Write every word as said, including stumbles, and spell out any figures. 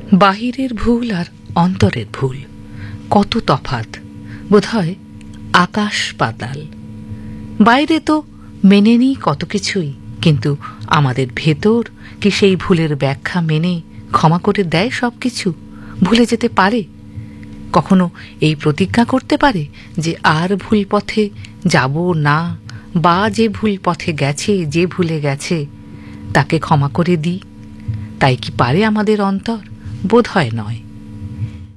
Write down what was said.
বাহিরের ভুল আর অন্তরের ভুল কত তফাৎ, বোধহয় আকাশ পাতাল। বাইরে তো মেনে নিই কত কিছুই, কিন্তু আমাদের ভেতর কি সেই ভুলের ব্যাখ্যা মেনে ক্ষমা করে দেয় সব কিছু? ভুলে যেতে পারে? কখনো এই প্রতিজ্ঞা করতে পারে যে আর ভুল পথে যাব না, বা যে ভুল পথে গেছে, যে ভুলে গেছে তাকে ক্ষমা করে দিই? তাই কি পারে আমাদের অন্তর? বোধ হয় নয়।